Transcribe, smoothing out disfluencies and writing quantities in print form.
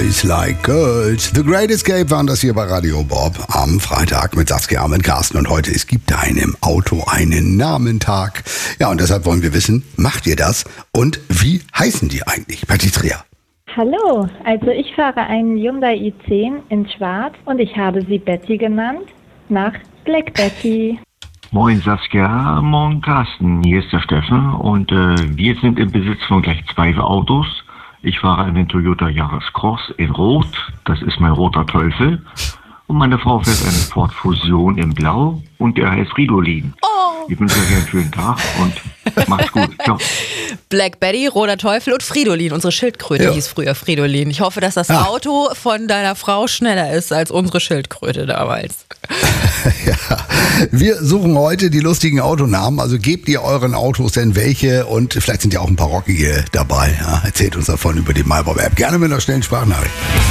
Boys Like Girls. The Great Escape waren das hier bei Radio Bob am Freitag mit Saskia und Carsten. Und heute, es gibt deinem Auto einen Namentag. Ja, und deshalb wollen wir wissen, macht ihr das? Und wie heißen die eigentlich? Patricia. Hallo, also ich fahre einen Hyundai i10 in Schwarz und ich habe sie Betty genannt, nach Black Betty. Moin Saskia, moin Carsten, hier ist der Steffen und wir sind im Besitz von gleich 2 Autos. Ich fahre einen Toyota Yaris Cross in Rot, das ist mein roter Teufel. Und meine Frau fährt einen Ford Fusion in Blau und der heißt Fridolin. Ich wünsche euch einen schönen Tag und macht's gut. Ciao. Black Betty, roter Teufel und Fridolin. Unsere Schildkröte hieß früher Fridolin. Ich hoffe, dass das Auto von deiner Frau schneller ist als unsere Schildkröte damals. Ja, wir suchen heute die lustigen Autonamen. Also gebt ihr euren Autos denn welche? Und vielleicht sind ja auch ein paar rockige dabei. Ja, erzählt uns davon über die MyBob-App. Gerne mit einer schnellen Sprachnachricht.